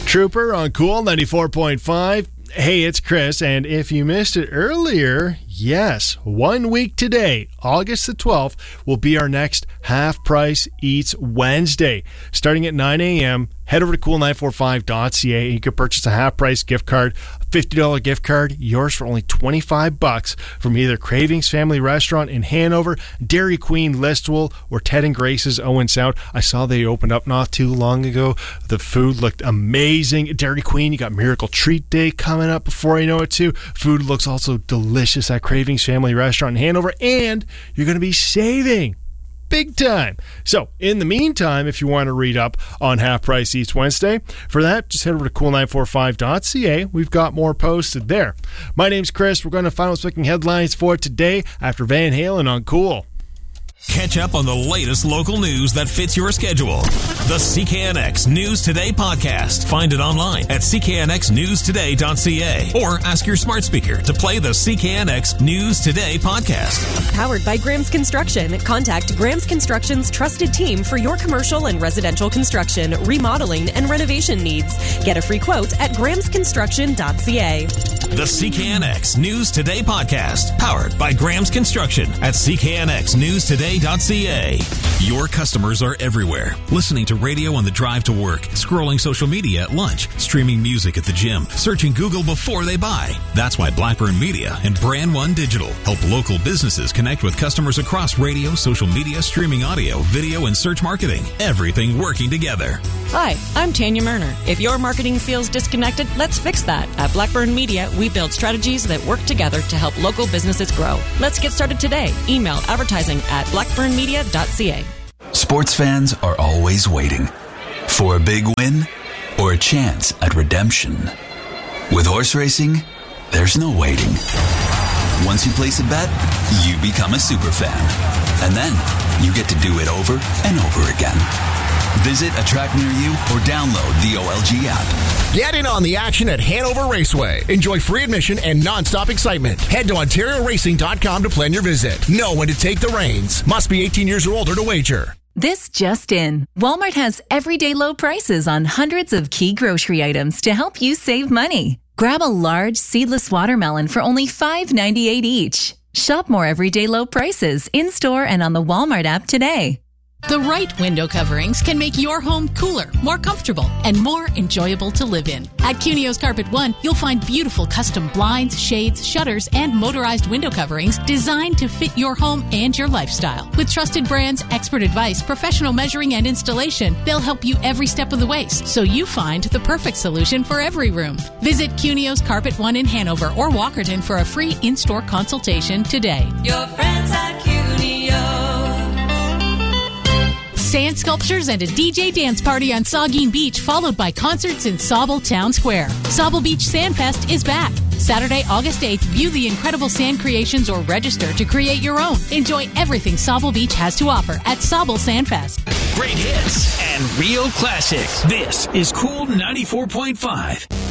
Trooper on Cool 94.5. Hey, it's Chris, and if you missed it earlier, yes, 1 week today, August the 12th, will be our next Half Price Eats Wednesday. Starting at 9 a.m., head over to cool945.ca. You can purchase a half-price gift card, a $50 gift card, yours for only $25 from either Cravings Family Restaurant in Hanover, Dairy Queen Listowel, or Ted and Grace's Owen Sound. I saw they opened up not too long ago. The food looked amazing. Dairy Queen, you got Miracle Treat Day coming up before you know it too. Food looks also delicious at Cravings Family Restaurant in Hanover, and you're going to be saving big time. So, in the meantime, if you want to read up on Half Price Eats Wednesday, for that, just head over to cool945.ca. We've got more posted there. My name's Chris. We're going to final speaking headlines for today after Van Halen on Cool. Catch up on the latest local news that fits your schedule. The CKNX News Today podcast. Find it online at cknxnewstoday.ca or ask your smart speaker to play the CKNX News Today podcast. Powered by Graham's Construction. Contact Graham's Construction's trusted team for your commercial and residential construction, remodeling, and renovation needs. Get a free quote at grahamsconstruction.ca. The CKNX News Today podcast. Powered by Graham's Construction at cknxnewstoday.ca. Your customers are everywhere. Listening to radio on the drive to work, scrolling social media at lunch, streaming music at the gym, searching Google before they buy. That's why Blackburn Media and Brand One Digital help local businesses connect with customers across radio, social media, streaming audio, video, and search marketing. Everything working together. Hi, I'm Tanya Murner. If your marketing feels disconnected, let's fix that. At Blackburn Media, we build strategies that work together to help local businesses grow. Let's get started today. Email advertising at blackburnmedia.ca. Sports fans are always waiting for a big win or a chance at redemption. With horse racing, there's no waiting. Once you place a bet, you become a super fan. And then you get to do it over and over again. Visit a track near you or download the OLG app. Get in on the action at Hanover Raceway. Enjoy free admission and non-stop excitement. Head to OntarioRacing.com to plan your visit. Know when to take the reins. Must be 18 years or older to wager. This just in. Walmart has everyday low prices on hundreds of key grocery items to help you save money. Grab a large seedless watermelon for only $5.98 each. Shop more everyday low prices in-store and on the Walmart app today. The right window coverings can make your home cooler, more comfortable, and more enjoyable to live in. At Cunio's Carpet One, you'll find beautiful custom blinds, shades, shutters, and motorized window coverings designed to fit your home and your lifestyle. With trusted brands, expert advice, professional measuring, and installation, they'll help you every step of the way, so you find the perfect solution for every room. Visit Cunio's Carpet One in Hanover or Walkerton for a free in-store consultation today. Your friends at Cunio. Sand sculptures and a DJ dance party on Saugeen Beach, followed by concerts in Sauble Town Square. Sauble Beach Sandfest is back. Saturday, August 8th, view the incredible sand creations or register to create your own. Enjoy everything Sauble Beach has to offer at Sauble Sandfest. Great hits and real classics. This is Cool 94.5.